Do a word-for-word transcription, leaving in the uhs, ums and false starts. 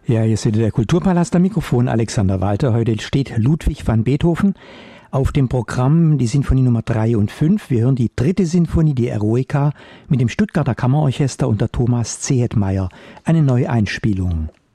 Ja, hier ist wieder der Kulturpalast am Mikrofon, Alexander Walter. Heute steht Ludwig van Beethoven auf dem Programm, die Sinfonie Nummer drei und fünf. Wir hören die dritte Sinfonie, die Eroica, mit dem Stuttgarter Kammerorchester unter Thomas Zehetmeier. Eine Neueinspielung.